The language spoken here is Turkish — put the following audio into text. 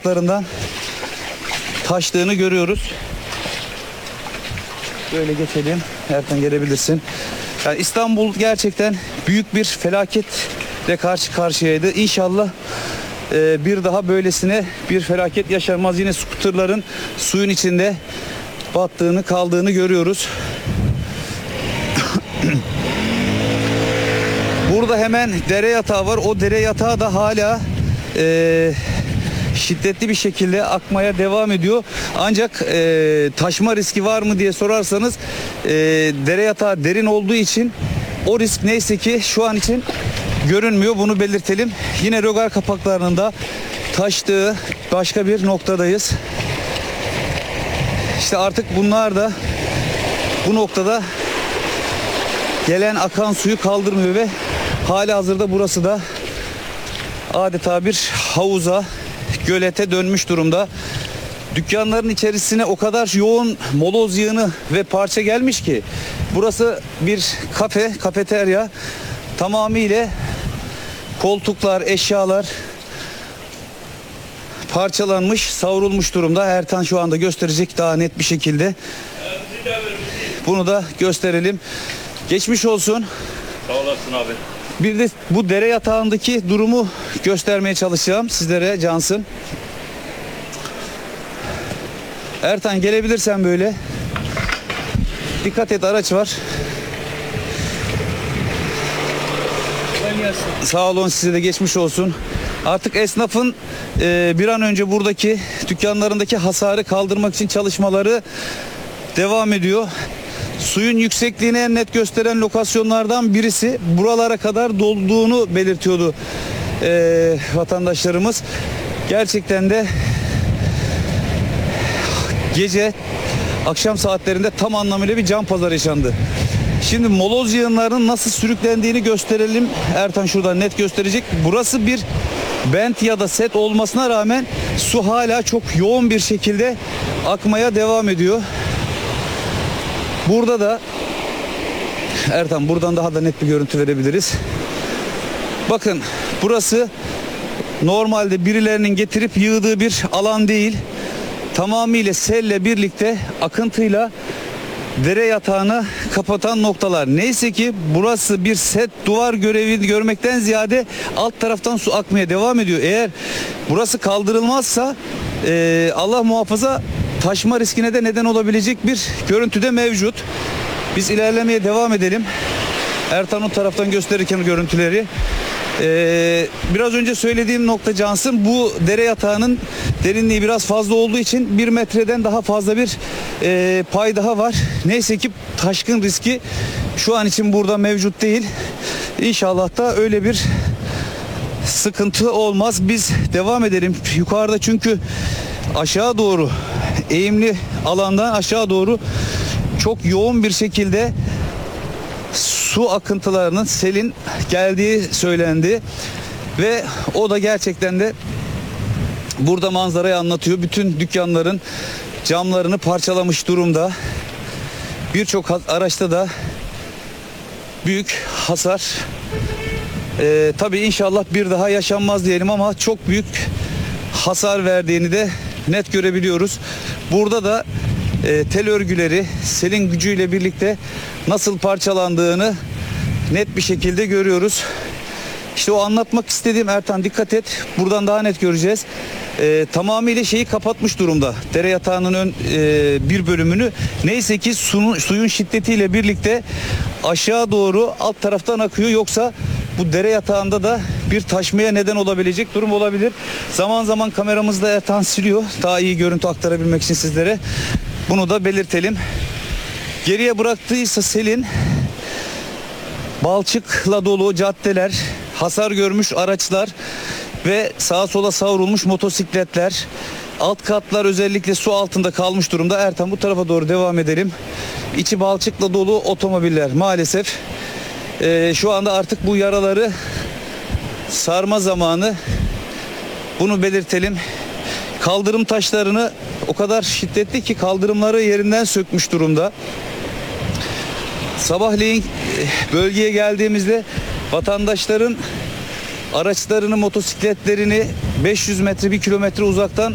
kapak-kapaklarından taştığını görüyoruz. Böyle geçelim. Ertan gelebilirsin. Yani İstanbul gerçekten büyük bir felaketle karşı karşıyaydı. İnşallah bir daha böylesine bir felaket yaşanmaz. Yine skuterların suyun içinde battığını, kaldığını görüyoruz. Burada hemen dere yatağı var. O dere yatağı da hala şiddetli bir şekilde akmaya devam ediyor. Ancak taşma riski var mı diye sorarsanız dere yatağı derin olduğu için o risk neyse ki şu an için görünmüyor. Bunu belirtelim. Yine rögar kapaklarının da taştığı başka bir noktadayız. İşte artık bunlar da bu noktada gelen akan suyu kaldırmıyor ve halihazırda burası da adeta bir havuza, gölete dönmüş durumda. Dükkanların içerisine o kadar yoğun moloz yığını ve parça gelmiş ki burası bir kafe, kafeterya. Tamamıyla koltuklar, eşyalar parçalanmış, savrulmuş durumda. Ertan şu anda gösterecek daha net bir şekilde. Bunu da gösterelim. Geçmiş olsun. Sağ olasın abi. Bir de bu dere yatağındaki durumu göstermeye çalışacağım sizlere Cansın. Ertan gelebilirsen böyle. Dikkat et, araç var. Sağ olun, size de geçmiş olsun. Artık esnafın bir an önce buradaki dükkanlarındaki hasarı kaldırmak için çalışmaları devam ediyor. Suyun yüksekliğini en net gösteren lokasyonlardan birisi, buralara kadar dolduğunu belirtiyordu vatandaşlarımız. Gerçekten de gece akşam saatlerinde tam anlamıyla bir can pazarı yaşandı. Şimdi moloz yığınlarının nasıl sürüklendiğini gösterelim. Ertan şuradan net gösterecek. Burası bir bent ya da set olmasına rağmen su hala çok yoğun bir şekilde akmaya devam ediyor. Burada da Ertan buradan daha da net bir görüntü verebiliriz. Bakın, burası normalde birilerinin getirip yığdığı bir alan değil. Tamamıyla selle birlikte akıntıyla dere yatağını kapatan noktalar. Neyse ki burası bir set, duvar görevi görmekten ziyade alt taraftan su akmaya devam ediyor. Eğer burası kaldırılmazsa Allah muhafaza taşma riskine de neden olabilecek bir görüntü de mevcut. Biz ilerlemeye devam edelim. Ertan o taraftan gösterirken görüntüleri. Biraz önce söylediğim nokta Cansın, bu dere yatağının derinliği biraz fazla olduğu için 1 metreden daha fazla bir pay daha var. Neyse ki taşkın riski şu an için burada mevcut değil. İnşallah da öyle bir sıkıntı olmaz. Biz devam edelim. Yukarıda çünkü aşağı doğru, eğimli alandan aşağı doğru çok yoğun bir şekilde su akıntılarının, selin geldiği söylendi ve o da gerçekten de burada manzarayı anlatıyor. Bütün dükkanların camlarını parçalamış durumda. Birçok araçta da büyük hasar. Tabii inşallah bir daha yaşanmaz diyelim ama çok büyük hasar verdiğini de net görebiliyoruz. Burada da tel örgüleri selin gücüyle birlikte nasıl parçalandığını net bir şekilde görüyoruz. İşte o anlatmak istediğim, Ertan dikkat et, buradan daha net göreceğiz. Tamamıyla şeyi kapatmış durumda. Dere yatağının bir bölümünü. Neyse ki suyun şiddetiyle birlikte aşağı doğru alt taraftan akıyor. Yoksa bu dere yatağında da bir taşmaya neden olabilecek durum olabilir. Zaman zaman kameramızda Ertan siliyor, daha iyi görüntü aktarabilmek için sizlere. Bunu da belirtelim. Geriye bıraktıysa selin balçıkla dolu caddeler, hasar görmüş araçlar ve sağa sola savrulmuş motosikletler, alt katlar özellikle su altında kalmış durumda. Ertan bu tarafa doğru devam edelim. İçi balçıkla dolu otomobiller maalesef. Şu anda artık bu yaraları sarma zamanı. Bunu belirtelim. Kaldırım taşlarını o kadar şiddetli ki kaldırımları yerinden sökmüş durumda. Sabahleyin bölgeye geldiğimizde vatandaşların araçlarını, motosikletlerini 500 metre, 1 kilometre uzaktan